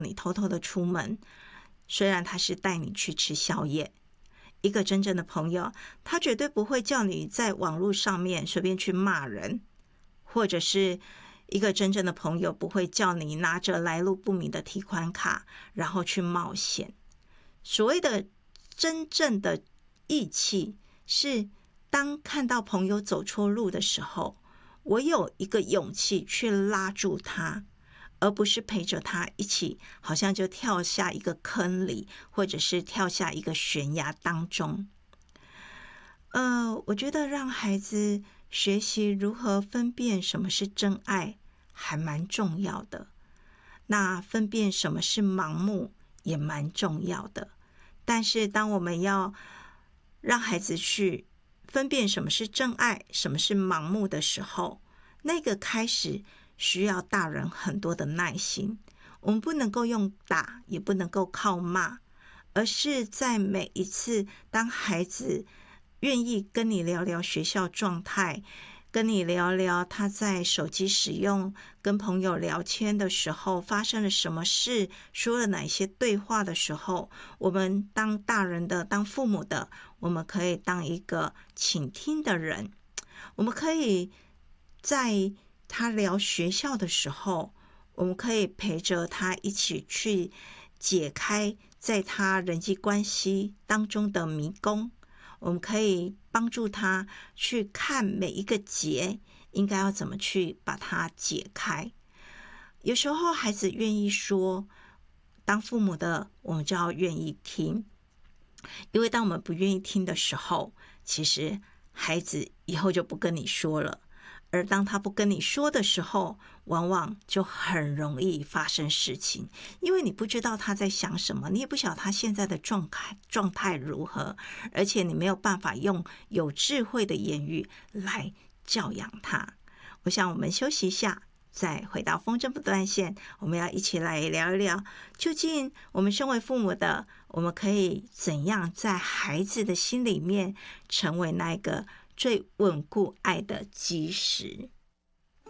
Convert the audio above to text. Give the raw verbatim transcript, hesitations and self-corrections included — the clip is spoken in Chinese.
你偷偷的出门，虽然他是带你去吃宵夜。一个真正的朋友，他绝对不会叫你在网络上面随便去骂人，或者是一个真正的朋友不会叫你拿着来路不明的提款卡然后去冒险。所谓的真正的义气，是当看到朋友走错路的时候，我有一个勇气去拉住他，而不是陪着他一起好像就跳下一个坑里，或者是跳下一个悬崖当中。呃，我觉得让孩子学习如何分辨什么是真爱还蛮重要的，那分辨什么是盲目也蛮重要的。但是当我们要让孩子去分辨什么是真爱，什么是盲目的时候，那个开始需要大人很多的耐心。我们不能够用打，也不能够靠骂，而是在每一次当孩子愿意跟你聊聊学校状态，跟你聊聊他在手机使用跟朋友聊天的时候发生了什么事，说了哪些对话的时候，我们当大人的，当父母的，我们可以当一个倾听的人。我们可以在他聊学校的时候，我们可以陪着他一起去解开在他人际关系当中的迷宫，我们可以帮助他去看每一个结应该要怎么去把它解开。有时候孩子愿意说，当父母的我们就要愿意听，因为当我们不愿意听的时候，其实孩子以后就不跟你说了，而当他不跟你说的时候，往往就很容易发生事情，因为你不知道他在想什么，你也不晓得他现在的状态状态如何，而且你没有办法用有智慧的言语来教养他。我想我们休息一下，再回到风筝不断线，我们要一起来聊一聊，究竟我们身为父母的，我们可以怎样在孩子的心里面成为那个最稳固爱的基石。